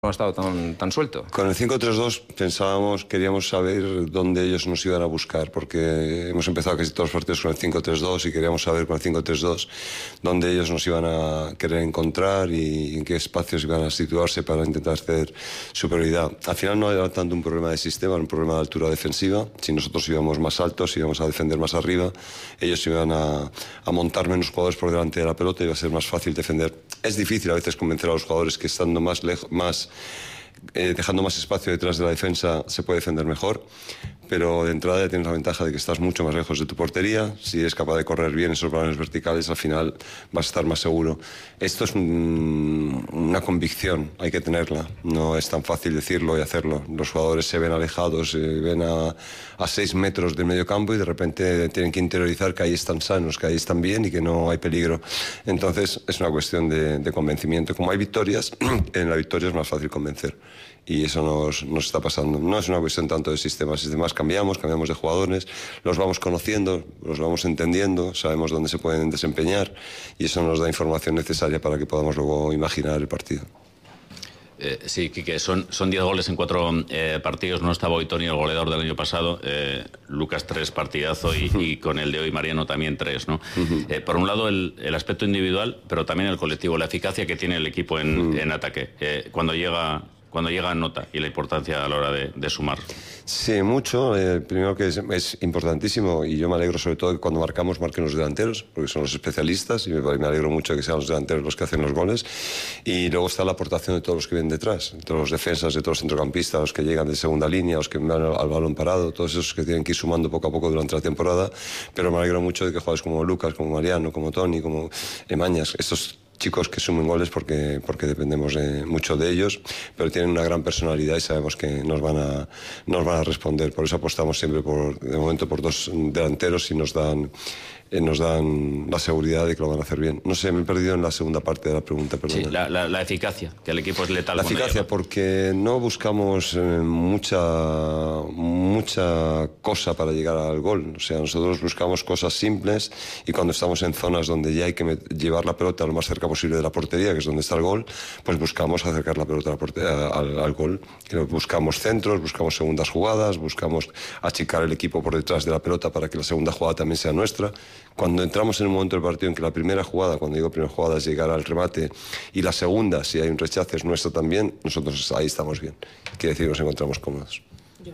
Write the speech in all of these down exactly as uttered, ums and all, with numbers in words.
no ha estado tan, tan suelto. Con el cinco tres dos pensábamos, queríamos saber dónde ellos nos iban a buscar, porque hemos empezado casi todos los partidos con el cinco tres dos y queríamos saber con el cinco tres dos dónde ellos nos iban a querer encontrar y en qué espacios iban a situarse para intentar hacer superioridad. Al final no era tanto un problema de sistema, era un problema de altura defensiva. Si nosotros íbamos más altos, íbamos a defender más arriba, ellos iban a, a montar menos jugadores por delante de la pelota y iba a ser más fácil defender. Es difícil a veces convencer a los jugadores que estando más lejos, más Eh, dejando más espacio detrás de la defensa se puede defender mejor, pero de entrada ya tienes la ventaja de que estás mucho más lejos de tu portería. Si eres capaz de correr bien esos balones verticales, al final vas a estar más seguro. Esto es un, una convicción, hay que tenerla, no es tan fácil decirlo y hacerlo. Los jugadores se ven alejados, se ven a, a seis metros del medio campo y de repente tienen que interiorizar que ahí están sanos, que ahí están bien y que no hay peligro. Entonces es una cuestión de, de convencimiento. Como hay victorias, en la victoria es más fácil convencer. Y eso nos, nos está pasando. No es una cuestión tanto de sistemas, sistemas cambiamos, cambiamos de jugadores, los vamos conociendo, los vamos entendiendo, sabemos dónde se pueden desempeñar y eso nos da información necesaria para que podamos luego imaginar el partido. Eh, sí, Quique, son, son diez goles en cuatro eh, partidos. No estaba hoy Toni, el goleador del año pasado. Eh, Lucas, tres, partidazo. Y, y con el de hoy, Mariano, también tres, ¿no? Uh-huh. eh, por un lado, el, el aspecto individual, pero también el colectivo, la eficacia que tiene el equipo en, uh-huh. en ataque. Eh, cuando llega... cuando llega nota y la importancia a la hora de, de sumar. Sí, mucho. Eh, primero que es, es importantísimo y yo me alegro sobre todo que cuando marcamos marquen los delanteros, porque son los especialistas y me, me alegro mucho de que sean los delanteros los que hacen los goles. Y luego está la aportación de todos los que vienen detrás, de todos los defensas, de todos los centrocampistas, los que llegan de segunda línea, los que van al, al balón parado, todos esos que tienen que ir sumando poco a poco durante la temporada. Pero me alegro mucho de que jugadores como Lucas, como Mariano, como Toni, como Emañas, estos chicos que sumen goles porque, porque dependemos de, mucho de ellos, pero tienen una gran personalidad y sabemos que nos van a, nos van a responder. Por eso apostamos siempre por, de momento por dos delanteros y nos dan, eh, nos dan la seguridad de que lo van a hacer bien. No sé, me he perdido en la segunda parte de la pregunta, perdón. Sí, la, la, la eficacia, que el equipo es letal. La eficacia, porque no buscamos eh, mucha, mucha cosa para llegar al gol. O sea, nosotros buscamos cosas simples y cuando estamos en zonas donde ya hay que llevar la pelota lo más cerca posible de la portería, que es donde está el gol, pues buscamos acercar la pelota a la portería, al, al gol. Buscamos centros, buscamos segundas jugadas, buscamos achicar el equipo por detrás de la pelota para que la segunda jugada también sea nuestra. Cuando entramos en el momento del partido en que la primera jugada, cuando digo primera jugada, es llegar al remate y la segunda, si hay un rechazo, es nuestra también, nosotros ahí estamos bien. Quiere decir que nos encontramos cómodos. Yo,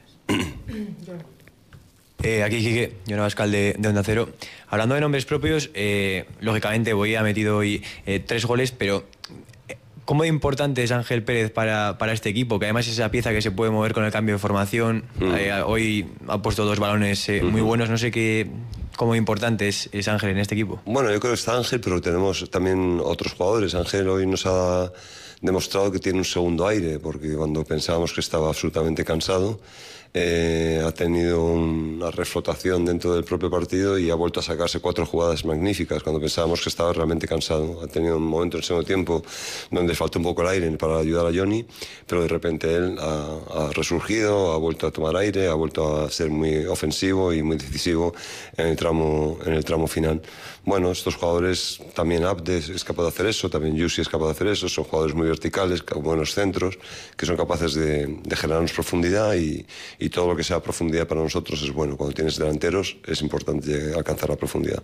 Yo. Eh, aquí Quique, yo Navascal de, de Onda Cero. Hablando de nombres propios, eh, lógicamente Boia ha metido hoy eh, tres goles, pero ¿cómo de importante es Ángel Pérez para, para este equipo? Que además es esa pieza que se puede mover con el cambio de formación. Mm. Eh, hoy ha puesto dos balones eh, mm-hmm. muy buenos. No sé qué, cómo importante es, es Ángel en este equipo. Bueno, yo creo que está Ángel, pero tenemos también otros jugadores. Ángel hoy nos ha demostrado que tiene un segundo aire, porque cuando pensábamos que estaba absolutamente cansado, Eh, ha tenido una reflotación dentro del propio partido y ha vuelto a sacarse cuatro jugadas magníficas cuando pensábamos que estaba realmente cansado. Ha tenido un momento en el segundo tiempo donde faltó un poco el aire para ayudar a Johnny, pero de repente él ha, ha resurgido, ha vuelto a tomar aire, ha vuelto a ser muy ofensivo y muy decisivo en el tramo, en el tramo final. Bueno, estos jugadores, también Abdes es capaz de hacer eso, también Yusi es capaz de hacer eso, son jugadores muy verticales, con buenos centros, que son capaces de, de generarnos profundidad y, y todo lo que sea profundidad para nosotros es bueno. Cuando tienes delanteros es importante alcanzar la profundidad.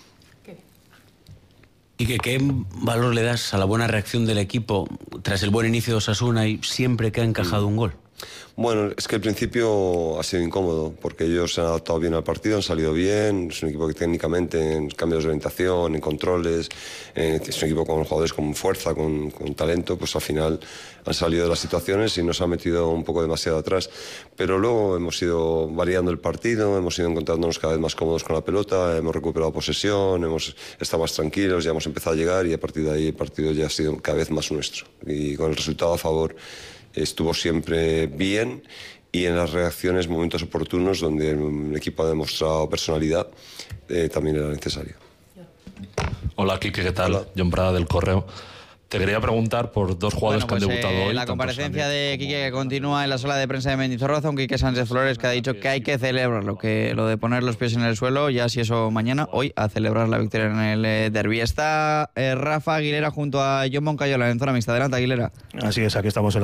¿Y que, qué valor le das a la buena reacción del equipo tras el buen inicio de Osasuna y siempre que ha encajado un gol? Bueno, es que al principio ha sido incómodo porque ellos se han adaptado bien al partido, han salido bien, es un equipo que técnicamente en cambios de orientación, en controles, eh, es un equipo con jugadores con fuerza, con, con talento, pues al final han salido de las situaciones y nos han metido un poco demasiado atrás, pero luego hemos ido variando el partido, hemos ido encontrándonos cada vez más cómodos con la pelota, hemos recuperado posesión, hemos estado más tranquilos, ya hemos empezado a llegar y a partir de ahí el partido ya ha sido cada vez más nuestro y con el resultado a favor estuvo siempre bien y en las reacciones, momentos oportunos donde el equipo ha demostrado personalidad, eh, también era necesario. Hola, Quique, ¿qué tal? Hola. John Prada del Correo. Te quería preguntar por dos jugadores Bueno, pues, que han debutado eh, hoy. la tanto comparecencia Sané de como- Quique que continúa en la sala de prensa de Mendizorroza, un Quique Sánchez Flores que ha dicho que hay que celebrarlo, que lo de poner los pies en el suelo, ya si eso mañana, hoy a celebrar la victoria en el eh, derbi. Está eh, Rafa Aguilera junto a John Moncayola en zona mixta. Adelante, Aguilera. Así es, aquí estamos en